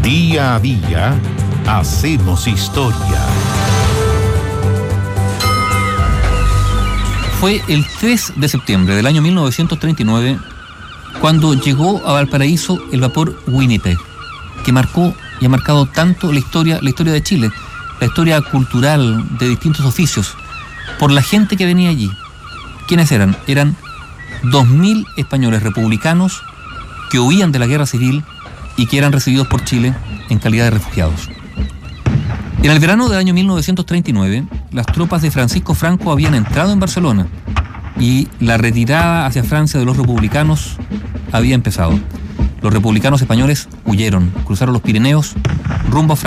Día a día hacemos historia. Fue el 3 de septiembre del año 1939 cuando llegó a Valparaíso el vapor Winnipeg, que marcó y ha marcado tanto la historia de Chile, la historia cultural de distintos oficios, por la gente que venía allí. ¿Quiénes eran? Eran 2.000 españoles republicanos que huían de la guerra civil y que eran recibidos por Chile en calidad de refugiados. En el verano del año 1939, las tropas de Francisco Franco habían entrado en Barcelona y la retirada hacia Francia de los republicanos había empezado. Los republicanos españoles huyeron, cruzaron los Pirineos rumbo a Francia.